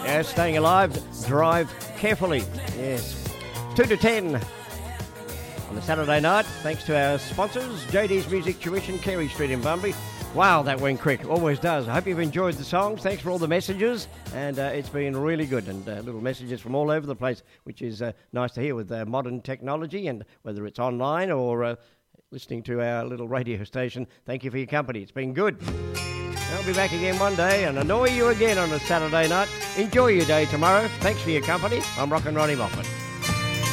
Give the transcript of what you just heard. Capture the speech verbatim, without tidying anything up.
Yeah, staying alive, drive carefully. Yes. two to ten on a Saturday night, thanks to our sponsors, J D's Music Tuition, Carey Street in Bunbury. Wow, that went quick. Always does. I hope you've enjoyed the songs. Thanks for all the messages. And uh, it's been really good. And uh, little messages from all over the place, which is uh, nice to hear with uh, modern technology. And whether it's online or uh, listening to our little radio station, thank you for your company. It's been good. I'll be back again one day and annoy you again on a Saturday night. Enjoy your day tomorrow. Thanks for your company. I'm Rockin' Ronnie Moffat.